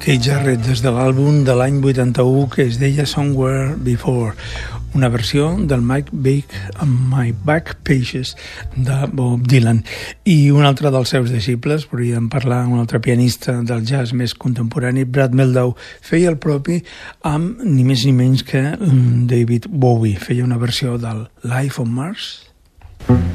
Keith Jarrett des de l'àlbum de l'any 81 que es deia Somewhere Before, una versió del My Back Pages de Bob Dylan. I un altre dels seus deixibles, podríem parlar, un altre pianista del jazz més contemporani, Brad Mehldau, feia el propi amb ni més ni menys que David Bowie. Feia una versió del Life on Mars.